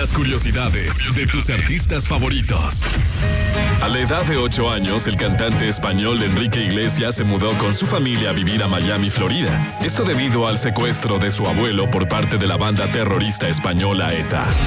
Las curiosidades de tus artistas favoritos. A la edad de 8 años, el cantante español Enrique Iglesias se mudó con su familia a vivir a Miami, Florida. Esto debido al secuestro de su abuelo por parte de la banda terrorista española ETA.